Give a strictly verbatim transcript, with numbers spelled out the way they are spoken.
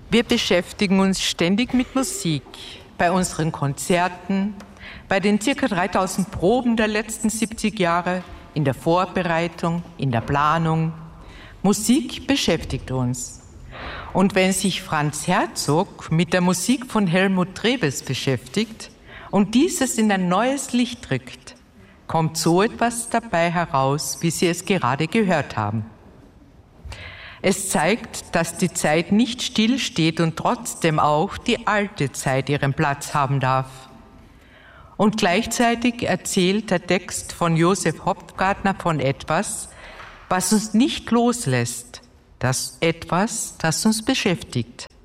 Wir beschäftigen uns ständig mit Musik, bei unseren Konzerten, bei den circa dreitausend Proben der letzten siebzig Jahre, in der Vorbereitung, in der Planung. Musik beschäftigt uns. Und wenn sich Franz Herzog mit der Musik von Helmut Treves beschäftigt und dieses in ein neues Licht rückt, kommt so etwas dabei heraus, wie Sie es gerade gehört haben. Es zeigt, dass die Zeit nicht stillsteht und trotzdem auch die alte Zeit ihren Platz haben darf. Und gleichzeitig erzählt der Text von Josef Hopfgartner von etwas, was uns nicht loslässt, das etwas, das uns beschäftigt.